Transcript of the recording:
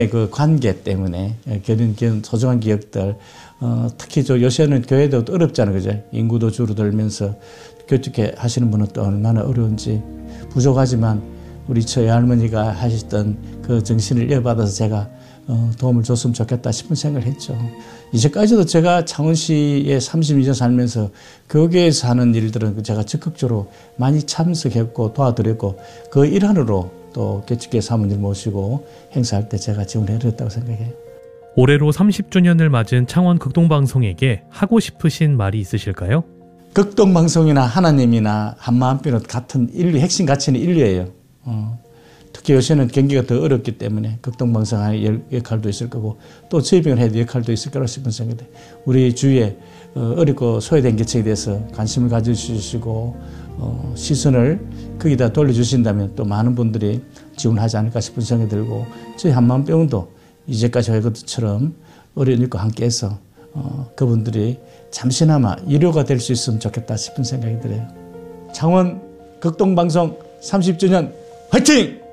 그 관계 때문에 그런 소중한 기억들, 특히 요새는 교회도 어렵잖아요, 그죠? 인구도 줄어들면서 교축회 하시는 분은 또 얼마나 어려운지. 부족하지만 우리 저희 할머니가 하셨던 그 정신을 이어받아서 제가 도움을 줬으면 좋겠다 싶은 생각을 했죠. 이제까지도 제가 창원시에 32년 살면서 교계에서 하는 일들은 제가 적극적으로 많이 참석했고 도와드렸고, 그 일환으로 또 교축회 사모님 모시고 행사할 때 제가 지원을 해드렸다고 생각해요. 올해로 30주년을 맞은 창원 극동방송에게 하고 싶으신 말이 있으실까요? 극동방송이나 하나님이나 한마음뼈는 같은 인류, 핵심 가치는 인류예요. 특히 요새는 경기가 더 어렵기 때문에 극동방송의 역할도 있을 거고, 또 저희병을 해도 역할도 있을 거라고 싶은 생각이 돼요. 우리 주위에 어렵고 소외된 계층에 대해서 관심을 가져주시고 시선을 거기다 돌려주신다면 또 많은 분들이 지원하지 않을까 싶은 생각이 들고, 저희 한마음병원도 이제까지 한 것처럼 어려운 일과 함께해서 그분들이 잠시나마 위로가 될 수 있으면 좋겠다 싶은 생각이 들어요. 창원 극동방송 30주년 화이팅!